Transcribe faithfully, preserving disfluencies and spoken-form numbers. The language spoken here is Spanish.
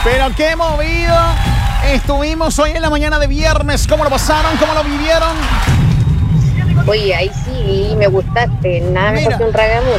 Pero qué movido estuvimos hoy en la mañana de viernes. ¿Cómo lo pasaron? ¿Cómo lo vivieron? Oye, ahí sí, me gustaste. Nada mejor Mira. que un ragamuffin.